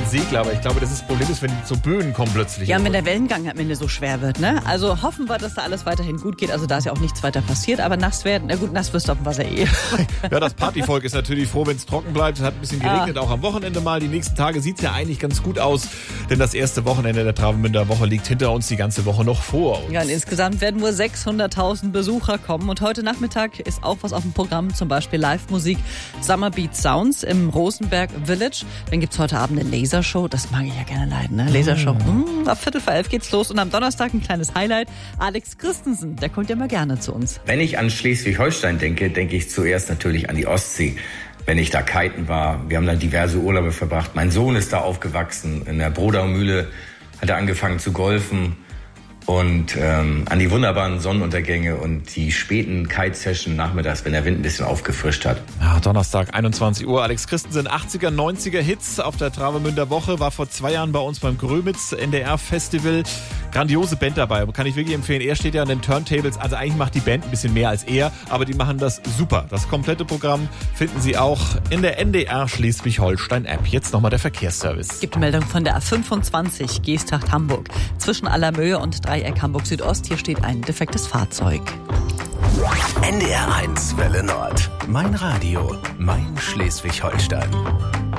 Segler, aber ich glaube, das Problem ist, wenn so Böen kommen plötzlich. Ja, wenn der Wellengang am Ende so schwer wird, ne? Also hoffen wir, dass da alles weiterhin gut geht. Also da ist ja auch nichts weiter passiert, aber nass werden, na gut, nass wirst du auf dem Wasser eh. Ja, das Partyvolk ist natürlich froh, wenn es trocken bleibt. Es hat ein bisschen geregnet, auch am Wochenende mal. Die nächsten Tage sieht es ja eigentlich ganz gut aus, denn das erste Wochenende der Travemünder Woche liegt hinter uns, die ganze Woche noch vor uns. Ja, und insgesamt werden nur 600.000 Besucher kommen. Und heute Nachmittag ist auch was auf dem Programm, zum Beispiel Live-Musik Summer Beat Sounds im Rosenberg Village. Dann gibt's heute Abend eine Lasershow. Das mag ich ja gerne leiden, ne? Lasershow. Ab 11:15 geht's los. Und am Donnerstag ein kleines Highlight. Alex Christensen, der kommt ja mal gerne zu uns. Wenn ich an Schleswig-Holstein denke, denke ich zuerst natürlich an die Ostsee. Wenn ich da kiten war, wir haben da diverse Urlaube verbracht. Mein Sohn ist da aufgewachsen. In der Brodau-Mühle hat er angefangen zu golfen. Und an die wunderbaren Sonnenuntergänge und die späten Kite-Session nachmittags, wenn der Wind ein bisschen aufgefrischt hat. Ja, Donnerstag, 21 Uhr. Alex Christensen, 80er, 90er Hits auf der Travemünder Woche. War vor 2 Jahren bei uns beim Grömitz NDR-Festival. Grandiose Band dabei, kann ich wirklich empfehlen. Er steht ja an den Turntables, also eigentlich macht die Band ein bisschen mehr als er, aber die machen das super. Das komplette Programm finden Sie auch in der NDR Schleswig-Holstein-App. Jetzt nochmal der Verkehrsservice. Gibt Meldung von der A25 Geesthacht Hamburg. Zwischen Allermöhe und Dreieck Hamburg Südost. Hier steht ein defektes Fahrzeug. NDR 1 Welle Nord. Mein Radio, mein Schleswig-Holstein.